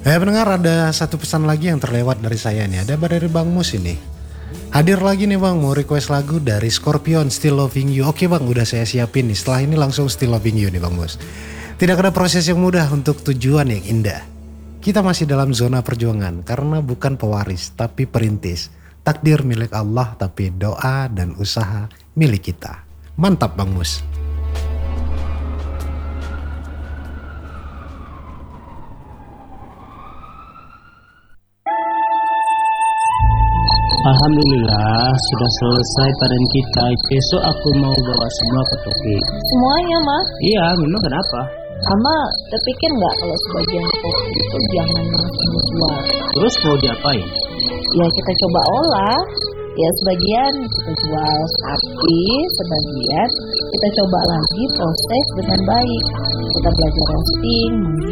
Pendengar, ada satu pesan lagi yang terlewat dari saya nih. Ada dari Bang Mus ini. Hadir lagi nih Bang, mau request lagu dari Scorpion, Still Loving You. Oke Bang, udah saya siapin nih. Setelah ini langsung Still Loving You nih Bang Mus. Tidak ada proses yang mudah untuk tujuan yang indah. Kita masih dalam zona perjuangan karena bukan pewaris tapi perintis. Takdir milik Allah tapi doa dan usaha milik kita. Mantap Bang Mus. Alhamdulillah sudah selesai panen kita. Besok aku mau bawa semua ke Topik. Semuanya, Mas? Iya, memang kenapa? Ama terpikir nggak kalau sebagian kopi itu jangan langsung dijual? Terus mau diapain? Ya kita coba olah. Ya sebagian kita jual, tapi sebagian kita coba lagi proses dengan baik. Kita belajar roasting,